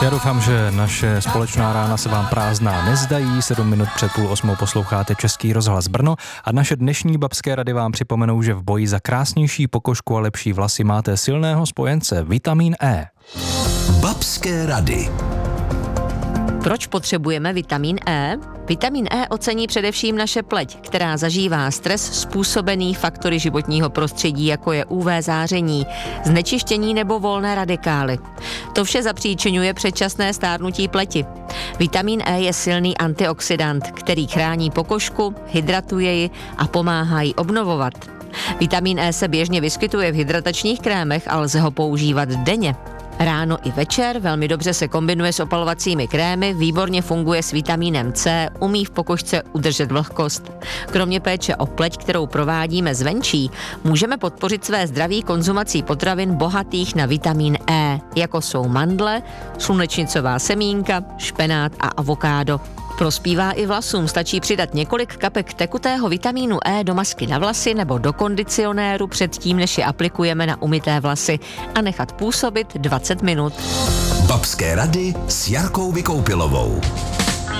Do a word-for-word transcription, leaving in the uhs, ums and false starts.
Já doufám, že naše společná rána se vám prázdná nezdají. Sedm minut před půl osmou posloucháte Český rozhlas Brno a naše dnešní babské rady vám připomenou, že v boji za krásnější pokožku a lepší vlasy máte silného spojence vitamin E. Babské rady. Proč potřebujeme vitamin E? Vitamin E ocení především naše pleť, která zažívá stres způsobený faktory životního prostředí, jako je U V záření, znečištění nebo volné radikály. To vše zapříčiňuje předčasné stárnutí pleti. Vitamin E je silný antioxidant, který chrání pokožku, hydratuje ji a pomáhá ji obnovovat. Vitamin E se běžně vyskytuje v hydratačních krémech a lze ho používat denně. Ráno i večer velmi dobře se kombinuje s opalovacími krémy, výborně funguje s vitamínem C, umí v pokožce udržet vlhkost. Kromě péče o pleť, kterou provádíme zvenčí, můžeme podpořit své zdraví konzumací potravin bohatých na vitamin E, jako jsou mandle, slunečnicová semínka, špenát a avokádo. Prospívá i vlasům, stačí přidat několik kapek tekutého vitamínu E do masky na vlasy nebo do kondicionéru předtím, než je aplikujeme na umyté vlasy a nechat působit dvacet minut. Babské rady s Jarkou Vykoupilovou.